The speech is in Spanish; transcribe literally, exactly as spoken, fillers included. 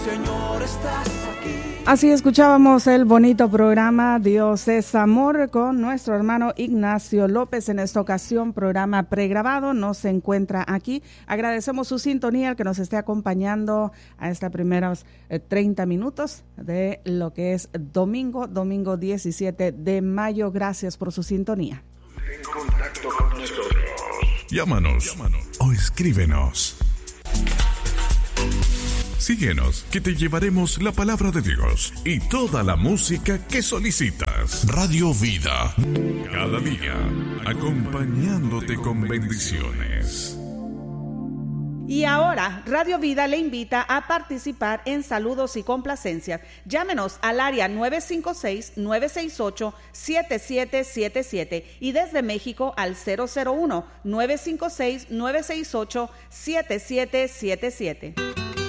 Señor, estás aquí. Así escuchábamos el bonito programa Dios es Amor con nuestro hermano Ignacio López. En esta ocasión, programa pregrabado, no se encuentra aquí. Agradecemos su sintonía, el que nos esté acompañando a estos primeros eh, treinta minutos de lo que es domingo, domingo diecisiete de mayo. Gracias por su sintonía. En contacto con nosotros. Llámanos, Llámanos. o escríbenos. Síguenos, que te llevaremos la palabra de Dios y toda la música que solicitas. Radio Vida, cada día, acompañándote con bendiciones. Y ahora, Radio Vida le invita a participar en saludos y complacencias. Llámenos al área nueve cinco seis, nueve seis ocho, siete siete siete siete y desde México al cero cero uno, nueve cinco seis, nueve seis ocho, siete siete siete siete.